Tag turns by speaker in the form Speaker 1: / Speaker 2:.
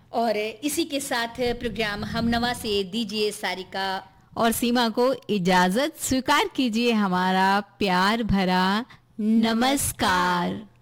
Speaker 1: और इसी के साथ प्रोग्राम हमनवा से दीजिए सारिका
Speaker 2: और सीमा को इजाजत। स्वीकार कीजिए हमारा प्यार भरा नमस्कार।